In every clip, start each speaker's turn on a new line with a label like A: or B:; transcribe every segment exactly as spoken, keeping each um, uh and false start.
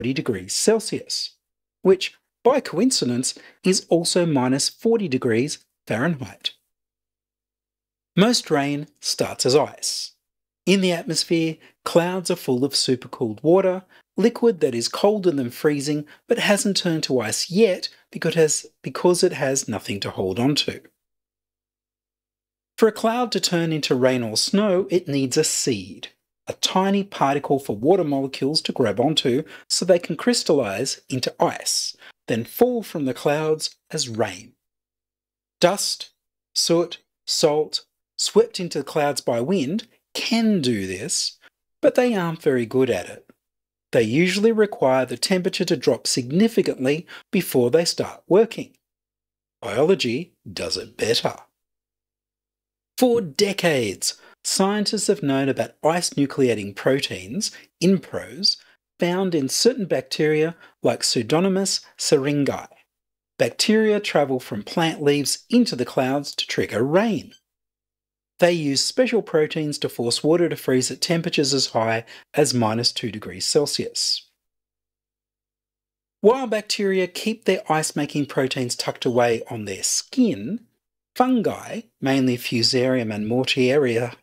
A: forty degrees Celsius, which, by coincidence, is also minus forty degrees Fahrenheit. Most rain starts as ice. In the atmosphere, clouds are full of supercooled water, liquid that is colder than freezing but hasn't turned to ice yet because it has, because it has nothing to hold onto. For a cloud to turn into rain or snow, it needs a seed, a tiny particle for water molecules to grab onto so they can crystallize into ice, then fall from the clouds as rain. Dust, soot, salt, swept into the clouds by wind can do this, but they aren't very good at it. They usually require the temperature to drop significantly before they start working. Biology does it better. For decades, scientists have known about ice nucleating proteins, I N P R Os, found in certain bacteria like Pseudomonas syringae. Bacteria travel from plant leaves into the clouds to trigger rain. They use special proteins to force water to freeze at temperatures as high as minus two degrees Celsius. While bacteria keep their ice-making proteins tucked away on their skin, fungi, mainly Fusarium and Mortieria,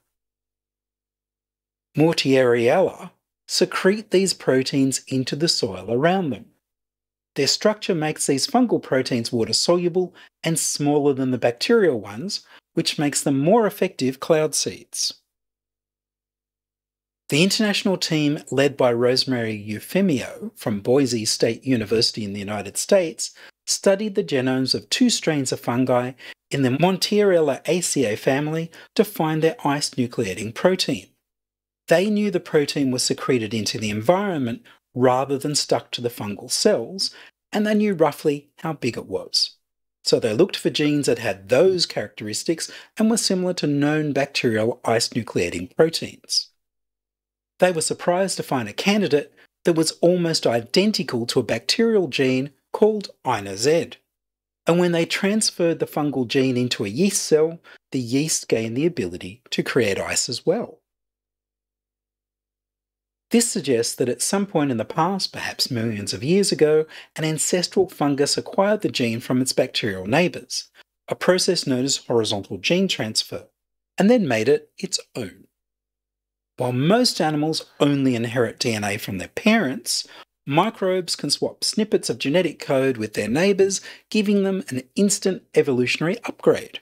A: Mortieriella, secrete these proteins into the soil around them. Their structure makes these fungal proteins water-soluble and smaller than the bacterial ones, which makes them more effective cloud seeds. The international team led by Rosemary Eufemio from Boise State University in the United States studied the genomes of two strains of fungi in the Montierillaceae family to find their ice-nucleating protein. They knew the protein was secreted into the environment rather than stuck to the fungal cells, and they knew roughly how big it was. So they looked for genes that had those characteristics and were similar to known bacterial ice-nucleating proteins. They were surprised to find a candidate that was almost identical to a bacterial gene called I N A Z. And when they transferred the fungal gene into a yeast cell, the yeast gained the ability to create ice as well. This suggests that at some point in the past, perhaps millions of years ago, an ancestral fungus acquired the gene from its bacterial neighbours, a process known as horizontal gene transfer, and then made it its own. While most animals only inherit D N A from their parents, microbes can swap snippets of genetic code with their neighbours, giving them an instant evolutionary upgrade.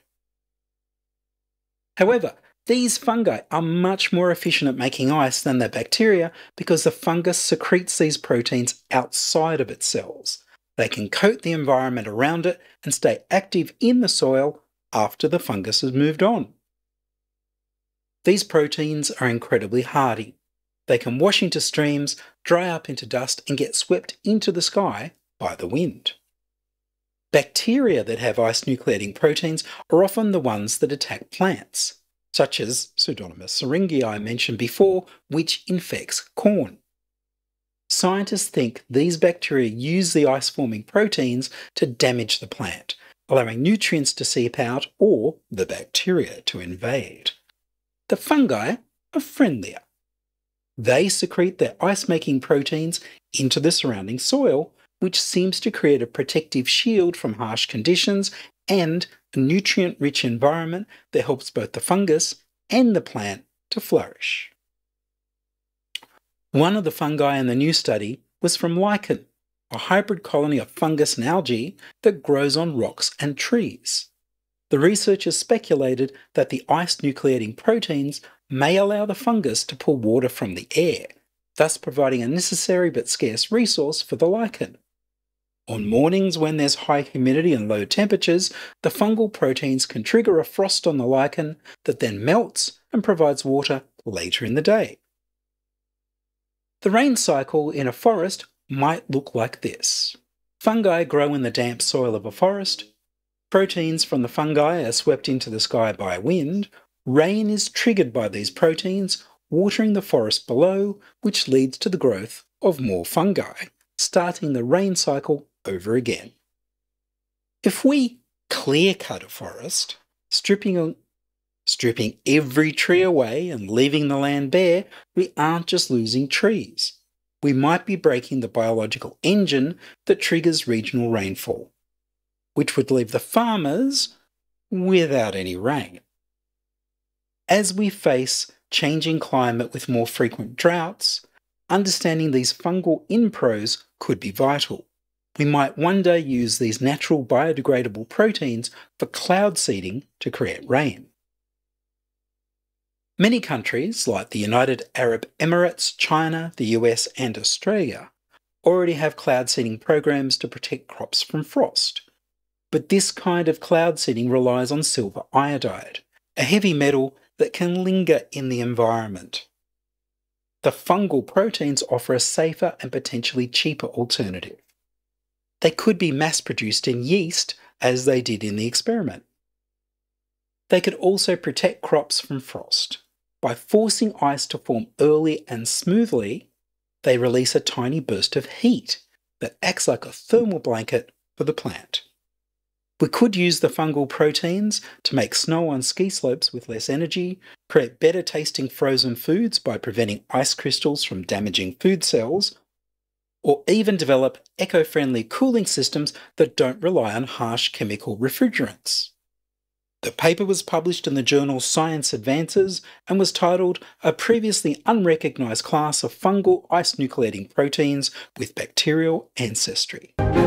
A: However, these fungi are much more efficient at making ice than their bacteria because the fungus secretes these proteins outside of its cells. They can coat the environment around it and stay active in the soil after the fungus has moved on. These proteins are incredibly hardy. They can wash into streams, dry up into dust, and get swept into the sky by the wind. Bacteria that have ice-nucleating proteins are often the ones that attack plants, such as Pseudomonas syringae I mentioned before, which infects corn. Scientists think these bacteria use the ice-forming proteins to damage the plant, allowing nutrients to seep out or the bacteria to invade. The fungi are friendlier. They secrete their ice-making proteins into the surrounding soil, which seems to create a protective shield from harsh conditions and a nutrient-rich environment that helps both the fungus and the plant to flourish. One of the fungi in the new study was from lichen, a hybrid colony of fungus and algae that grows on rocks and trees. The researchers speculated that the ice-nucleating proteins may allow the fungus to pull water from the air, thus providing a necessary but scarce resource for the lichen. On mornings when there's high humidity and low temperatures, the fungal proteins can trigger a frost on the lichen that then melts and provides water later in the day. The rain cycle in a forest might look like this. Fungi grow in the damp soil of a forest. Proteins from the fungi are swept into the sky by wind. Rain is triggered by these proteins, watering the forest below, which leads to the growth of more fungi, starting the rain cycle over again. If we clear-cut a forest, stripping, stripping every tree away and leaving the land bare, we aren't just losing trees. we might be breaking the biological engine that triggers regional rainfall, which would leave the farmers without any rain. As we face changing climate with more frequent droughts, understanding these fungal impros could be vital. We might one day use these natural biodegradable proteins for cloud seeding to create rain. Many countries, like the United Arab Emirates, China, the U S, and Australia, already have cloud seeding programs to protect crops from frost. But this kind of cloud seeding relies on silver iodide, a heavy metal that can linger in the environment. The fungal proteins offer a safer and potentially cheaper alternative. They could be mass-produced in yeast, as they did in the experiment. They could also protect crops from frost. By forcing ice to form early and smoothly, they release a tiny burst of heat that acts like a thermal blanket for the plant. We could use the fungal proteins to make snow on ski slopes with less energy, create better tasting frozen foods by preventing ice crystals from damaging food cells, or even develop eco-friendly cooling systems that don't rely on harsh chemical refrigerants. The paper was published in the journal Science Advances and was titled A Previously Unrecognized Class of Fungal Ice Nucleating Proteins with Bacterial Ancestry.